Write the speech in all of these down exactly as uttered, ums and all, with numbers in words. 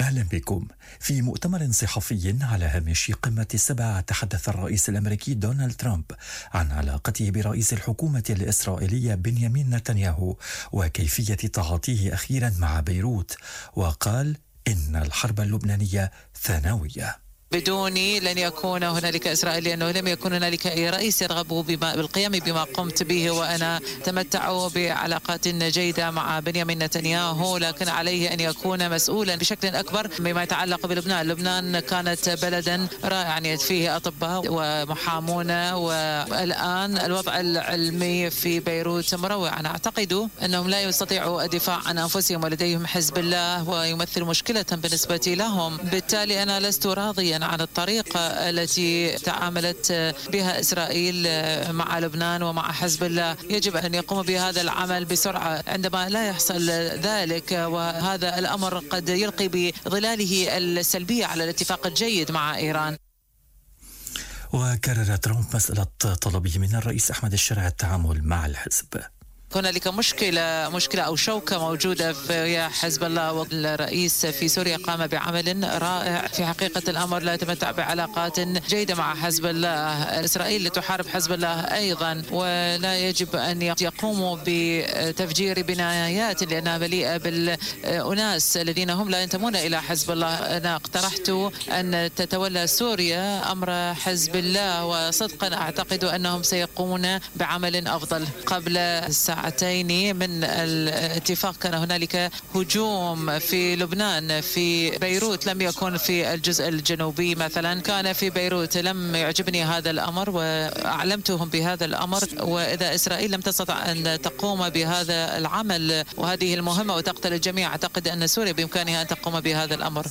أهلا بكم. في مؤتمر صحفي على هامش قمة السبع تحدث الرئيس الأمريكي دونالد ترامب عن علاقته برئيس الحكومة الإسرائيلية بنيامين نتنياهو وكيفية تعاطيه أخيرا مع بيروت، وقال إن الحرب اللبنانية ثانوية. بدوني لن يكون هنالك إسرائيل، لأنه لم يكن هنالك أي رئيس يرغب بالقيام بما قمت به، وأنا أتمتع بعلاقات جيدة مع بنيامين نتنياهو، لكن عليه أن يكون مسؤولا بشكل أكبر بما يتعلق بلبنان. لبنان كانت بلدا رائعا فيه أطباء ومحامون، والآن الوضع العلمي في بيروت مروع. أنا أعتقد أنهم لا يستطيعوا الدفاع عن أنفسهم، ولديهم حزب الله ويمثل مشكلة بالنسبة لهم. بالتالي أنا لست راضيا عن الطريقة التي تعاملت بها إسرائيل مع لبنان ومع حزب الله. يجب أن يقوم بهذا العمل بسرعة. عندما لا يحصل ذلك، وهذا الأمر قد يلقي بظلاله السلبية على الاتفاق الجيد مع إيران. وكرر ترامب مسألة طلبه من الرئيس أحمد الشرع التعامل مع الحزب. هنالك مشكلة مشكلة أو شوكة موجودة في حزب الله، والرئيس في سوريا قام بعمل رائع. في حقيقة الأمر لا يتمتع بعلاقات جيدة مع حزب الله. إسرائيل تحارب حزب الله أيضا، ولا يجب أن يقوموا بتفجير بنايات لأنها مليئة بالأناس الذين هم لا ينتمون إلى حزب الله. أنا اقترحت أن تتولى سوريا أمر حزب الله، وصدقا أعتقد أنهم سيقومون بعمل أفضل. قبل الساعة ساعتين من الاتفاق كان هنالك هجوم في لبنان. في بيروت لم يكن في الجزء الجنوبي مثلا، كان في بيروت. لم يعجبني هذا الأمر وأعلمتهم بهذا الأمر، وإذا إسرائيل لم تستطع أن تقوم بهذا العمل وهذه المهمة وتقتل الجميع، أعتقد أن سوريا بإمكانها أن تقوم بهذا الأمر.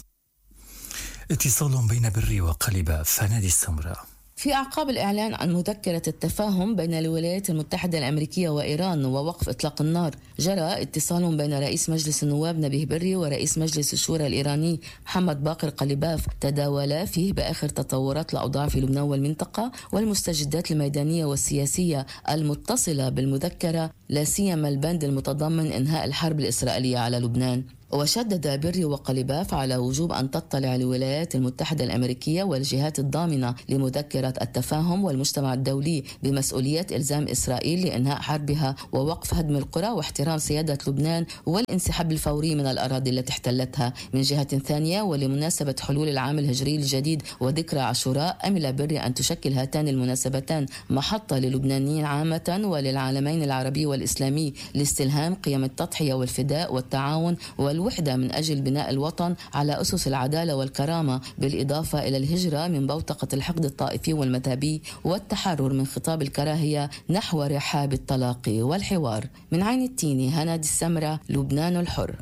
اتصال بين بري وقلبة، فنادي السمراء. في أعقاب الإعلان عن مذكرة التفاهم بين الولايات المتحدة الأمريكية وإيران ووقف إطلاق النار، جرى اتصال بين رئيس مجلس النواب نبيه بري ورئيس مجلس الشورى الإيراني محمد باقر قليباف، تداولا فيه بآخر تطورات الأوضاع في لبنان والمنطقة والمستجدات الميدانية والسياسية المتصلة بالمذكرة، لا سيما البند المتضمن إنهاء الحرب الإسرائيلية على لبنان. وشدد بري وقليباف على وجوب أن تطلع الولايات المتحدة الأمريكية والجهات الضامنة لمذكرة التفاهم والمجتمع الدولي بمسؤولية إلزام إسرائيل لإنهاء حربها ووقف هدم القرى واحترام سيادة لبنان والانسحاب الفوري من الأراضي التي احتلتها. من جهة ثانية، ولمناسبة حلول العام الهجري الجديد وذكرى عاشوراء، أمل بري أن تشكل هاتان المناسبتان محطة للبنانيين عامة وللعالمين العربي والإسلامي لاستلهام قيم التضحية والفداء والتعاون وال وحدة من أجل بناء الوطن على أسس العدالة والكرامة، بالإضافة إلى الهجرة من بوتقة الحقد الطائفي والمذهبي والتحرر من خطاب الكراهية نحو رحاب التلاقي والحوار. من عين التيني، هنادي السمرة، لبنان الحر.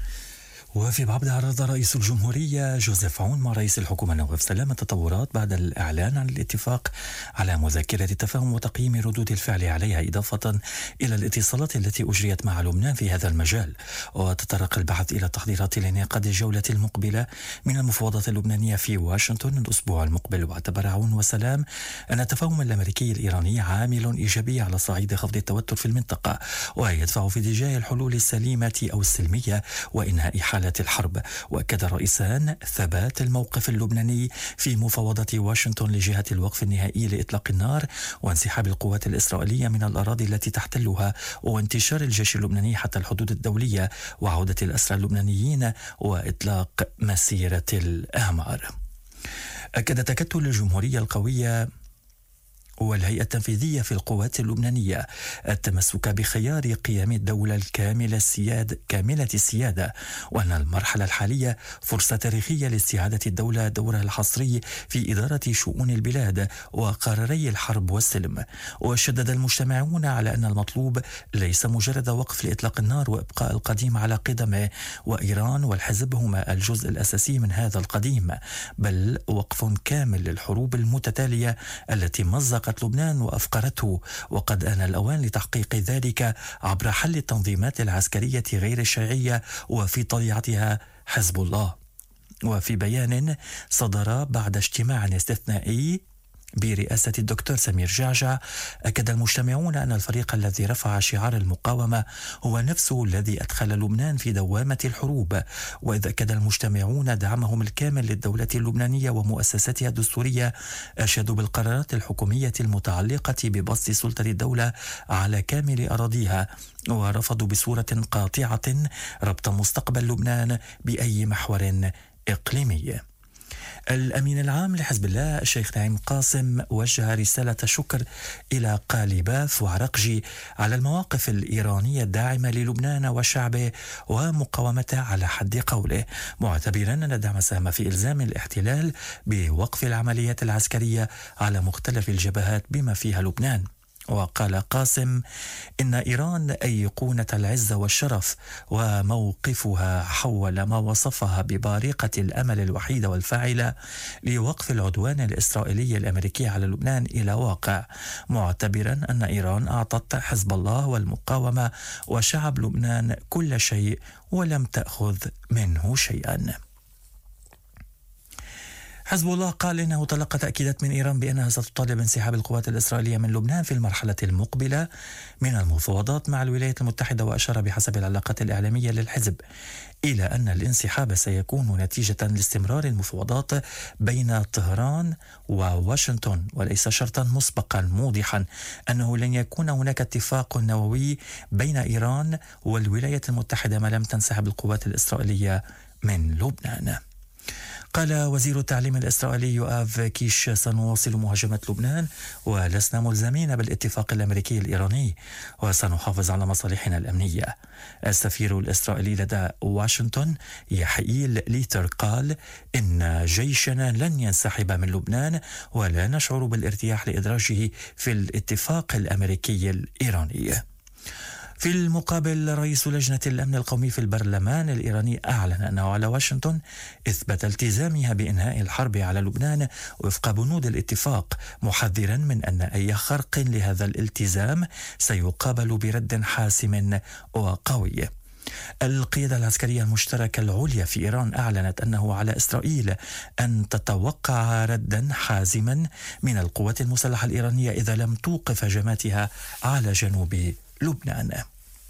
وفي بعض عرض رئيس الجمهورية جوزيف عون مع رئيس الحكومة نواف سلام التطورات بعد الإعلان عن الاتفاق على مذكرة التفاهم وتقييم ردود الفعل عليها، إضافة إلى الاتصالات التي أجريت مع لبنان في هذا المجال. وتطرق البحث إلى التحضيرات لانعقاد الجولة المقبلة من المفاوضات اللبنانية في واشنطن الأسبوع المقبل. واعتبر عون وسلام أن التفاهم الأمريكي الإيراني عامل إيجابي على صعيد خفض التوتر في المنطقة، ويدفع في اتجاه الحلول السليمة أو السلمية وإنهاء حالة الحرب. وأكد الرئيسان ثبات الموقف اللبناني في مفاوضة واشنطن لجهة الوقف النهائي لإطلاق النار وانسحاب القوات الإسرائيلية من الأراضي التي تحتلها وانتشار الجيش اللبناني حتى الحدود الدولية وعودة الأسرى اللبنانيين وإطلاق مسيرة الأعمار. أكد تكتل الجمهورية القوية والهيئة التنفيذية في القوات اللبنانية التمسك بخيار قيام الدولة الكاملة السيادة كاملة السيادة، وأن المرحلة الحالية فرصة تاريخية لاستعادة الدولة دورها الحصري في إدارة شؤون البلاد وقراري الحرب والسلم. وشدد المجتمعون على أن المطلوب ليس مجرد وقف لإطلاق النار وإبقاء القديم على قدمه، وإيران والحزب هما الجزء الأساسي من هذا القديم، بل وقف كامل للحروب المتتالية التي مزقت لبنان وأفقرته. وقد آن الأوان لتحقيق ذلك عبر حل التنظيمات العسكرية غير الشرعية وفي طليعتها حزب الله. وفي بيان صدر بعد اجتماع استثنائي برئاسة الدكتور سمير جعجع، أكد المجتمعون أن الفريق الذي رفع شعار المقاومة هو نفسه الذي أدخل لبنان في دوامة الحروب، وإذ أكد المجتمعون دعمهم الكامل للدولة اللبنانية ومؤسساتها الدستورية، أشادوا بالقرارات الحكومية المتعلقة ببسط سلطة الدولة على كامل أراضيها، ورفضوا بصورة قاطعة ربط مستقبل لبنان بأي محور إقليمي. الأمين العام لحزب الله الشيخ نعيم قاسم وجه رسالة شكر إلى قالباف وعرقجي على المواقف الإيرانية الداعمة للبنان وشعبه ومقاومته على حد قوله، معتبرا أن الدعم ساهم في إلزام الاحتلال بوقف العمليات العسكرية على مختلف الجبهات بما فيها لبنان. وقال قاسم إن إيران أيقونة العزة والشرف، وموقفها حول ما وصفها ببارقة الأمل الوحيدة والفاعلة لوقف العدوان الإسرائيلي الأمريكي على لبنان إلى واقع، معتبرا أن إيران أعطت حزب الله والمقاومة وشعب لبنان كل شيء ولم تأخذ منه شيئا. حزب الله قال إنه تلقى تأكيدات من إيران بأنها ستطالب انسحاب القوات الإسرائيلية من لبنان في المرحلة المقبلة من المفاوضات مع الولايات المتحدة، وأشار بحسب العلاقات الإعلامية للحزب إلى أن الانسحاب سيكون نتيجة لاستمرار المفاوضات بين طهران وواشنطن، وليس شرطا مسبقا، موضحا أنه لن يكون هناك اتفاق نووي بين إيران والولايات المتحدة ما لم تنسحب القوات الإسرائيلية من لبنان. قال وزير التعليم الإسرائيلي يؤاف كيش: سنواصل مهاجمة لبنان ولسنا ملزمين بالاتفاق الأمريكي الإيراني، وسنحافظ على مصالحنا الأمنية. السفير الإسرائيلي لدى واشنطن يحييل ليتر قال إن جيشنا لن ينسحب من لبنان ولا نشعر بالارتياح لإدراجه في الاتفاق الأمريكي الإيراني. في المقابل، رئيس لجنة الأمن القومي في البرلمان الإيراني أعلن أنه على واشنطن إثبات التزامها بإنهاء الحرب على لبنان وفق بنود الاتفاق، محذرا من أن أي خرق لهذا الالتزام سيقابل برد حاسم وقوي. القيادة العسكرية المشتركة العليا في إيران أعلنت أنه على إسرائيل أن تتوقع ردا حازما من القوات المسلحة الإيرانية إذا لم توقف هجماتها على جنوب لبنان.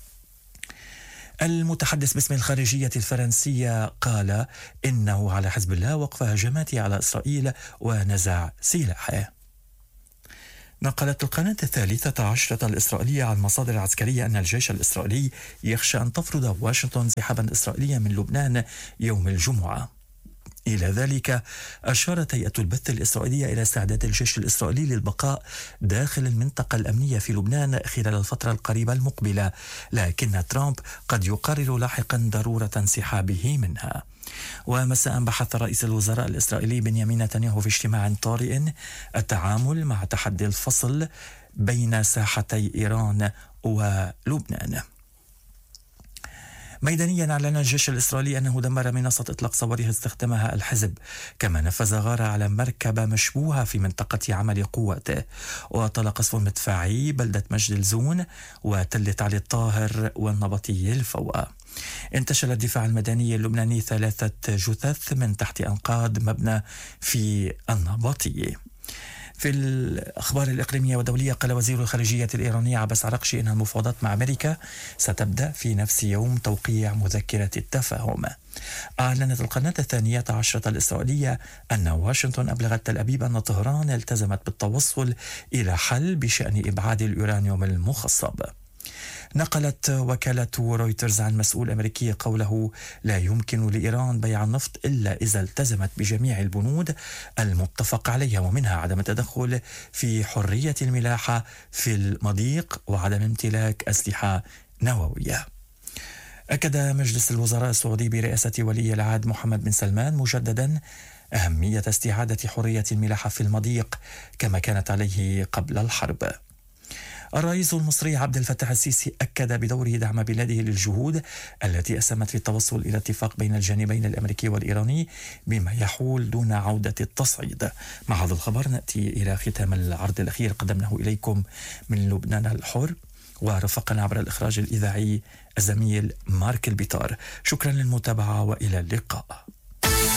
المتحدث باسم الخارجية الفرنسية قال إنه على حزب الله وقف هجماته على إسرائيل ونزع سلاحه. نقلت القناة الثالثة عشرة الإسرائيلية عن مصادر عسكرية أن الجيش الإسرائيلي يخشى أن تفرض واشنطن انسحابا إسرائيليا من لبنان يوم الجمعة. إلى ذلك أشارت هيئة البث الإسرائيلية إلى استعداد الجيش الإسرائيلي للبقاء داخل المنطقة الأمنية في لبنان خلال الفترة القريبة المقبلة، لكن ترامب قد يقرر لاحقا ضرورة انسحابه منها. ومساء بحث رئيس الوزراء الإسرائيلي بنيامين نتنياهو في اجتماع طارئ التعامل مع تحدي الفصل بين ساحتي إيران ولبنان. ميدانيا أعلن الجيش الإسرائيلي أنه دمر منصة إطلاق صواريخ استخدمها الحزب، كما نفذ غارة على مركبة مشبوهة في منطقة عمل قوته، وطال قصف مدفعي بلدة مجد الزون وتلة علي الطاهر والنبطي الفوأ. انتشل الدفاع المدني اللبناني ثلاثة جثث من تحت أنقاض مبنى في النبطي. في الأخبار الإقليمية والدولية، قال وزير الخارجية الإيراني عباس عرقشي إن المفاوضات مع أمريكا ستبدأ في نفس يوم توقيع مذكرة التفاهم. أعلنت القناة الثانية عشرة الإسرائيلية أن واشنطن أبلغت تل أبيب أن طهران التزمت بالتوصل إلى حل بشأن إبعاد اليورانيوم المخصب. نقلت وكالة رويترز عن مسؤول أمريكي قوله لا يمكن لإيران بيع النفط إلا إذا التزمت بجميع البنود المتفق عليها، ومنها عدم التدخل في حرية الملاحة في المضيق وعدم امتلاك أسلحة نووية. أكد مجلس الوزراء السعودي برئاسة ولي العهد محمد بن سلمان مجددا أهمية استعادة حرية الملاحة في المضيق كما كانت عليه قبل الحرب. الرئيس المصري عبد الفتاح السيسي أكد بدوره دعم بلاده للجهود التي أسهمت في التوصل إلى اتفاق بين الجانبين الأمريكي والإيراني بما يحول دون عودة التصعيد. مع هذا الخبر نأتي إلى ختام العرض الأخير قدمناه إليكم من لبنان الحر، ورفقنا عبر الإخراج الإذاعي الزميل مارك البيطار. شكرا للمتابعة وإلى اللقاء.